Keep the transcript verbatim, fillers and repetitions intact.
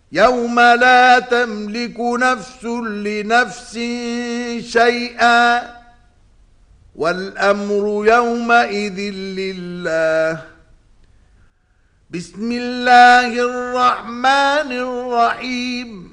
يوم لا تملك نفس لنفس شيئا والأمر يومئذ لله. بسم الله الرحمن الرحيم.